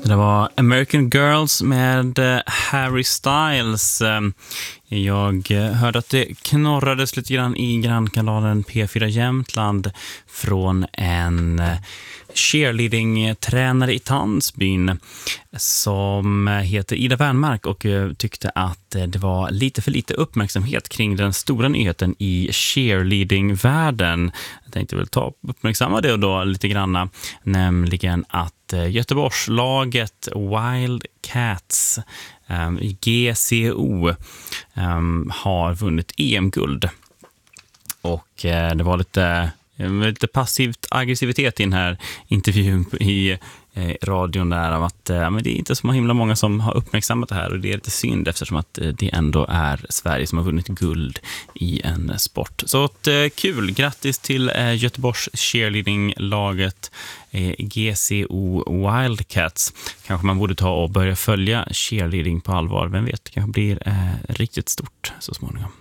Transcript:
Det var American Girls med Harry Styles. Jag hörde att det knorrades lite grann i grannkanalen P4 Jämtland från en cheerleading-tränare i Tandsbyn som heter Ida Wernmark och tyckte att det var lite för lite uppmärksamhet kring den stora nyheten i cheerleading-världen. Jag tänkte väl uppmärksamma det då lite granna, nämligen att Göteborgslaget Wildcats GCO har vunnit EM-guld. Och det var lite passivt aggressivitet i den här intervjun i radion där av att men det är inte så himla många som har uppmärksammat det här, och det är lite synd eftersom att det ändå är Sverige som har vunnit guld i en sport. Så kul, grattis till Göteborgs cheerleading-laget GCO Wildcats. Kanske man borde ta och börja följa cheerleading på allvar, vem vet, det kanske blir riktigt stort så småningom.